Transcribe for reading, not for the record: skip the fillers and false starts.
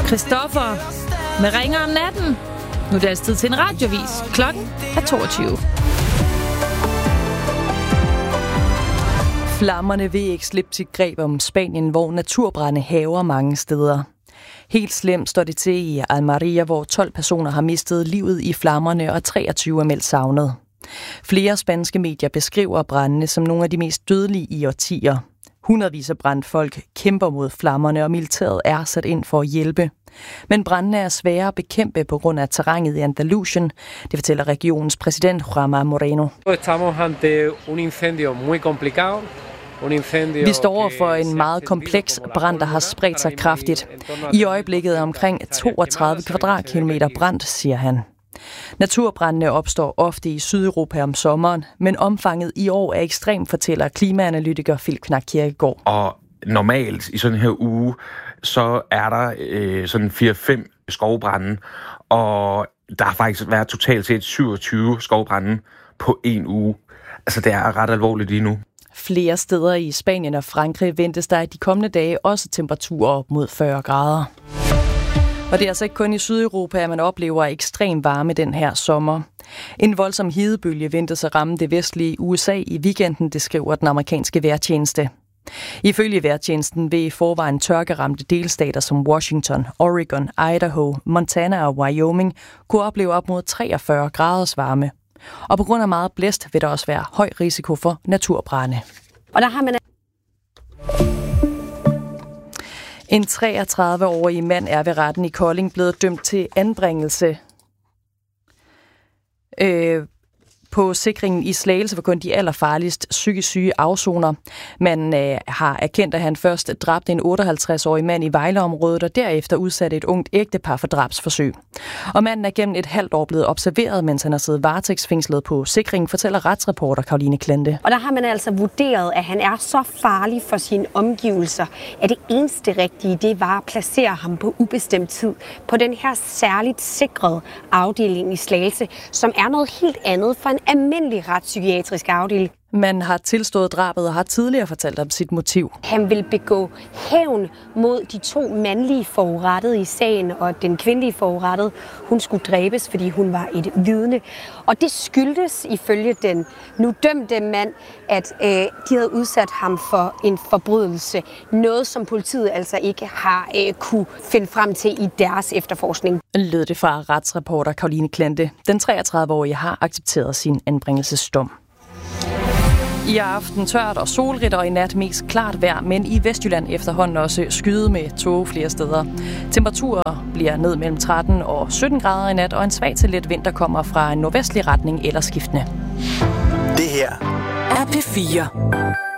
Christoffer med Ringer om natten. Nu er det tid til en radiovis. Klokken er 22. Flammerne vil ikke slippe sit greb om Spanien, hvor naturbrande hærger mange steder. Helt slemt står det til i Almeria, hvor 12 personer har mistet livet i flammerne og 23 er meldt savnet. Flere spanske medier beskriver brandene som nogle af de mest dødelige i årtier. Hundredvis af brandfolk kæmper mod flammerne, og militæret er sat ind for at hjælpe. Men brandene er svære at bekæmpe på grund af terrænet i Andalusien. Det fortæller regionens præsident Juanma Moreno. Estamos ante un incendio muy complicado. Vi står over for en meget kompleks brand, der har spredt sig kraftigt. I øjeblikket er omkring 32 kvadratkilometer brand, siger han. Naturbrandene opstår ofte i Sydeuropa om sommeren, men omfanget i år er ekstremt, fortæller klimaanalytiker Philip Knack Kirkegaard. Og normalt i sådan her uge, så er der sådan 4-5 skovbrande, og der har faktisk været totalt set 27 skovbrande på en uge. Altså det er ret alvorligt lige nu. Flere steder i Spanien og Frankrig ventes der i de kommende dage også temperaturer op mod 40 grader. Og det er altså ikke kun i Sydeuropa, at man oplever ekstrem varme den her sommer. En voldsom hedebølge ventes at ramme det vestlige USA i weekenden, det skriver den amerikanske vejrtjeneste. Ifølge vejrtjenesten vil i forvejen tørkeramte delstater som Washington, Oregon, Idaho, Montana og Wyoming kunne opleve op mod 43 graders varme. Og på grund af meget blæst vil der også være høj risiko for naturbrande. Og der har man en 33-årig mand er ved retten i Kolding blevet dømt til anbringelse på sikringen i Slagelse for kun de allerfarligst psykisk syge afsoner. Man har erkendt, at han først dræbte en 58-årig mand i Vejleområdet og derefter udsatte et ungt ægtepar for drabsforsøg. Og manden er gennem et halvt år blevet observeret, mens han har siddet varetægtsfængslet på sikringen, fortæller retsreporter Caroline Klente. Og der har man altså vurderet, at han er så farlig for sine omgivelser, at det eneste rigtige, det var at placere ham på ubestemt tid på den her særligt sikrede afdeling i Slagelse, som er noget helt andet for en almindelig retspsykiatrisk afdeling. Man har tilstået drabet og har tidligere fortalt om sit motiv. Han vil begå hævn mod de 2 mandlige forurettede i sagen, og den kvindelige forurettede, hun skulle dræbes, fordi hun var et vidne. Og det skyldtes ifølge den nu dømte mand, at de havde udsat ham for en forbrydelse. Noget, som politiet altså ikke har kunne finde frem til i deres efterforskning. Lød det fra retsreporter Caroline Klente. Den 33-årige har accepteret sin anbringelsesdom. I aften tørt og solrigt, og i nat mest klart vejr, men i Vestjylland efterhånden også skyde med tåge flere steder. Temperaturer bliver ned mellem 13 og 17 grader i nat, og en svag til let vind, der kommer fra en nordvestlig retning eller skiftende. Det her er P4.